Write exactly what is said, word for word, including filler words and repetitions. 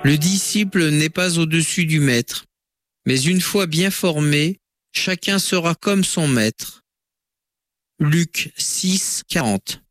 Le disciple n'est pas au-dessus du maître, mais une fois bien formé, chacun sera comme son maître. Luc six, quarante.